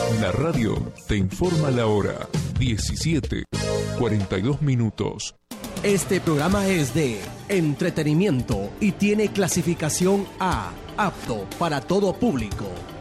La radio te informa la hora 17:42. Este programa es de entretenimiento y tiene clasificación A, apto para todo público.